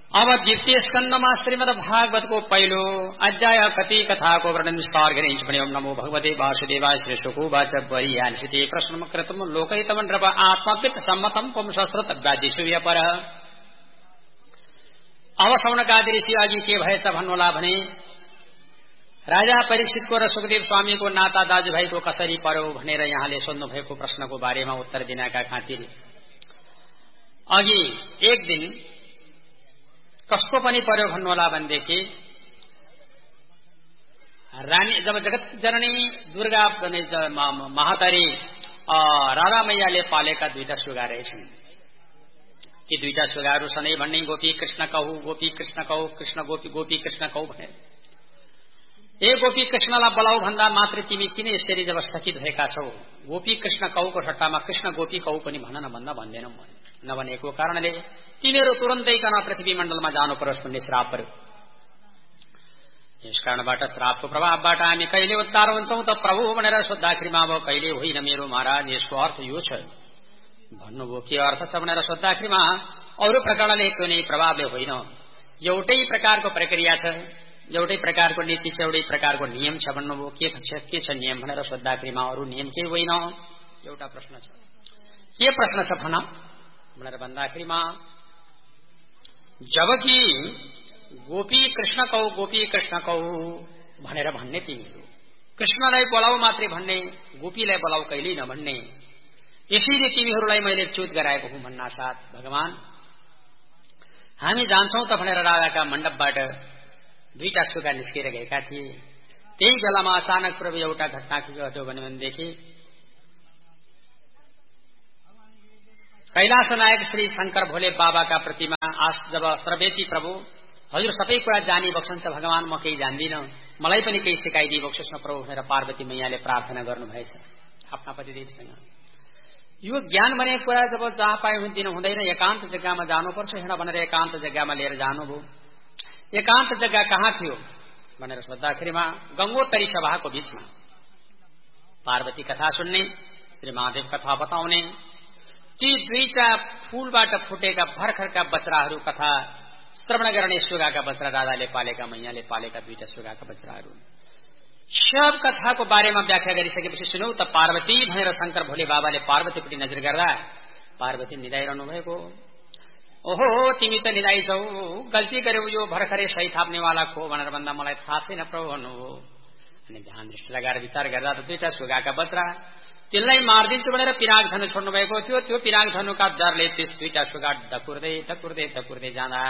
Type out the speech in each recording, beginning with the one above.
अब द्वितीय स्कंदमा श्रीमद् भागवत को पहिलो अध्याय कति कथा को वर्णन विस्तार गरिन्छ भने ओम नमो भगवते वासुदेवाय श्री शुकुवाच वरियान्सिते प्रश्नम कृतम लोकहितम नृप आत्मवित् सम्मतम पुंसश्रुत व्याधिसूय पर। अब सौनकादि ऋषि अघि के भएछ भन्नुहोला भने राजा परीक्षितको र सुखदेव स्वामीको नाता दाजुभाइको कसरी पर्यो भनेर यहाँले सोध्नु भएको प्रश्नको बारेमा उत्तर दिनका खातिर अघि एक दिन कस्तो पनि पर्यो भन्नुहोला भनेदेखि रानी जब जगत जननी दुर्गा महातारी राधा मैयाले पालेका दुईटा सुगा रहेछन्। यी दुईटा सुगाहरू सधैँ भन्ने गोपी कृष्ण कहू कृष्ण गोपी कृष्ण कहू भनेर ए गोपी कृष्णलाई बोलाऊ भन्दा मात्र तिमी किन यसरी जब स्थगित भएका छौ? गोपी कृष्ण कहूको सट्टामा कृष्ण गोपी कहू पनि भन न भन्दा भन्दैनौ। नभनेको कारणले तिमीहरू तुरन्तै कन पृथ्वी मण्डलमा जानु परोस् भन्ने श्राप पर्यो। यस कारणबाट श्रापको प्रभावबाट हामी कहिले उद्धार हुन्छौं त प्रभु भनेर सोद्धाखिरीमा अब कहिले होइन मेरो महाराज यसको अर्थ यो छ भन्नुभयो। के अर्थ छ भनेर सोद्धाखिरीमा अरू प्रकारले कुनै प्रभावले होइन, एउटै प्रकारको प्रक्रिया छ, एउटै प्रकारको नीति छ, एउटै प्रकारको नियम छ भन्नुभयो। के छ नियम भनेर सोद्धाखिरीमा अरू नियम केही होइन, एउटा प्रश्न छ। के प्रश्न छ भन भनेर भन्दाखेरिमा जबकि गोपी कृष्ण कहू भनेर भन्ने तिमीहरू कृष्णलाई बोलाऊ मात्रै भन्ने, गोपीलाई बोलाऊ कहिल्यै नभन्ने, यसैले तिमीहरूलाई मैले च्युत गराएको हुँ भन्नासाथ भगवान हामी जान्छौं त भनेर राजाका मण्डपबाट दुईटा सुगा निस्केर गएका थिए। त्यही बेलामा अचानक प्रभु एउटा घटना के घट्यो भनेदेखि कैलाश नायक श्री शंकर भोले बाबाका प्रतिमा जब सर्वेती प्रभु हजुर सबै कुरा जानी बक्सन्छ भगवान म केही जान्दिन, मलाई पनि केही सिकाइदिई बक्सोस् न प्रभु भनेर पार्वती मैयाले प्रार्थना गर्नुभएछ आफ्ना पतिदेवसँग। यो ज्ञान भनेको कुरा जब जहाँ पाए दिनु हुँदैन, एकान्त जग्गामा जानुपर्छ हिँड भनेर एकान्त जग्गामा लिएर जानुभयो। एकान्त जग्गा कहाँ थियो भनेर सोद्धाखेरिमा गंगोत्तरी सभाको बीचमा पार्वती कथा सुन्ने, श्री महादेव कथा बताउने, ती दुईटा फूलबाट फुटेका भर्खरका बच्चाहरू कथा श्रवण गर्ने सुगाका बच्चा राजाले पालेका मैयाले पालेका दुईटा सुगाका बच्चाहरू सब कथाको बारेमा व्याख्या गरिसकेपछि सुनौ त पार्वती भनेर शंकर भोले बाबाले पार्वतीपट्टि नजर गर्दा पार्वती निदाइरहनु भएको। ओहो तिमी त निदाइ छौ, गल्ती गर्यौ, यो भर्खरै सही थाप्नेवाला को भनेर भन्दा मलाई थाहा छैन प्रभु भन्नुभयो। अनि ध्यान दृष्टि लगाएर विचार गर्दा त दुईटा सुगाका बच्चा तिनलाई मारिदिन्छु भनेर पिराग धनु छोड्नु भएको थियो। त्यो पिराग धनुका डरले त्यस दुईटा सुगा धकुर्दै जाँदा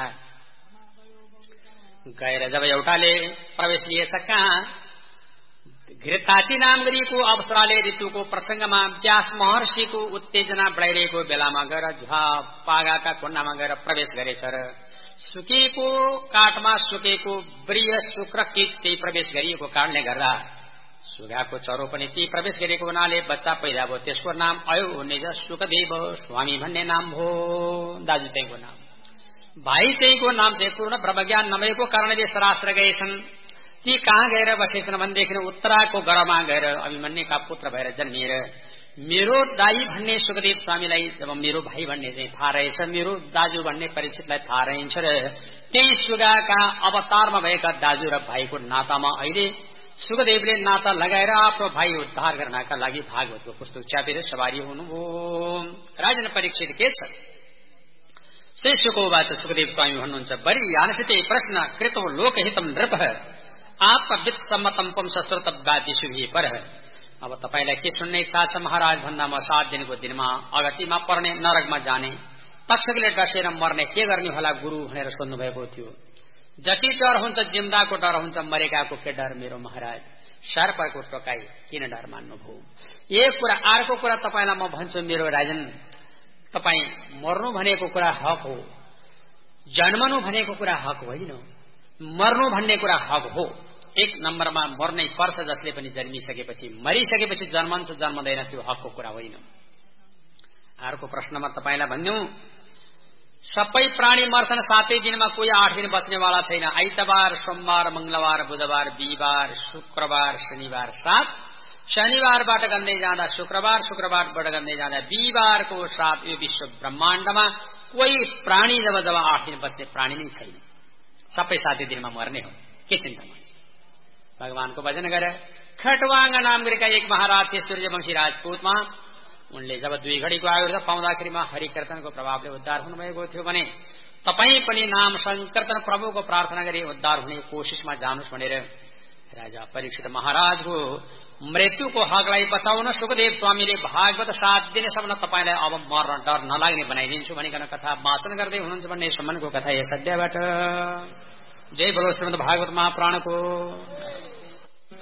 गएर जब एउटाले प्रवेश लिएछ कहाँ घृताती नाम गरिएको अवसराले ऋतुको प्रसंगमा व्यास महर्षिको उत्तेजना बढाइरहेको बेलामा गएर पागाका कुण्डमा गएर प्रवेश गरेछ र सुकेको काठमा सुकेको ब्रिय शुक्र कीट त्यही प्रवेश गरिएको कारणले गर्दा सुगाको चरो पनि ती प्रवेश गरेको हुनाले बच्चा पैदा भयो। त्यसको नाम आयो निज सुखदेव स्वामी भन्ने नाम हो। दाजु चाहिँको नाम, भाइ चाहिँको नाम चाहिँ पूर्ण ब्रह्मज्ञान नभएको कारणले शास्त्र गएछन्। ती कहाँ गएर बसेछन् भनेदेखि उत्तराको गढमा गएर अभिमन्युका पुत्र भएर जन्मिएर मेरो दाई भन्ने सुखदेव स्वामीलाई जब मेरो भाइ भन्ने चाहिँ थाहा रहेछ, मेरो दाजु भन्ने परीक्षितलाई थाहा रहन्छ र त्यही सुगाका अवतारमा भएका दाजु र भाइको नातामा अहिले सुखदेवले नाता लगाएर आफ्नो भाइ उद्धार गर्नका लागि भागवतको पुस्तक च्यापेर सवारी हुनुभयो। राजन परीक्षित के छ श्री शुकोवाच सुखदेव स्वामी भन्नुहुन्छ बरी यानसिते प्रश्न कृतो लोकहितम नृप आत्मवित् सम्मतम पुंसश्रुत व्याधिसूय पर। अब तपाईलाई के सुन्ने इच्छा छ महाराज भन्दा म 7 दिनको दिनमा अगतिमा पर्ने नरकमा जाने तक्षकले डसेर मर्ने के गर्ने होला गुरु भनेर सोध्नु भएको थियो। जति डर हुन्छ जिम्दाको डर हुन्छ, मरेकाको के डर मेरो महाराज। सर्पको टोकाई किन डर मान्नुभयो? एक कुरा अर्को कुरा तपाईलाई म भन्छु मेरो राजन, तपाई मर्नु भनेको कुरा हक हो, जन्मनु भनेको कुरा हक होइन, मर्नु भन्ने कुरा हक हो। एक नम्बरमा मर्नै पर्छ, जसले पनि जन्मिसकेपछि मरिसकेपछि जन्मन्छ जन्मदैन त्यो हकको कुरा होइन। अर्को प्रश्नमा तपाईलाई भन्नु सबै प्राणी मर्छन् 7 दिनमा, कोही 8 दिन बच्नेवाला छैन। आइतबार सोमबार मंगलबार बुधबार बिहीबार शुक्रबार शनिबार 7 शनिबारबाट गर्दै जाँदा शुक्रबारबाट गर्दै जाँदा बिहीबारको श्राप यो विश्व ब्रह्माण्डमा कोही प्राणी जब 8 दिन बस्ने प्राणी नै छैन, सबै 7 दिनमा मर्ने हो। के चिन्ता गर्छ? भगवानको भजन गरे। खटवाङ नाम गरेका एक महाराज थिए, सूर्यवंशी राजपूतमा। उनले जब 2 घडीको आयु पाउँदाखेरिमा हरिकीर्तनको प्रभावले उद्धार हुनुभएको थियो भने तपाई पनि नाम संकीर्तन प्रभुको प्रार्थना गरी उद्धार हुने कोशिशमा जानुस् भनेर राजा परीक्षित महाराजको मृत्युको हकलाई बचाउन सुखदेव स्वामीले भागवत 7 दिनसम्म तपाईलाई अब मर्न डर नलाग्ने बनाइदिन्छु भनिकन कथा वाचन गर्दै हुनुहुन्छ भन्ने सम्मको कथा यस अध्यायबाट। जय बोलो श्रीमद् भागवत महापुराणको।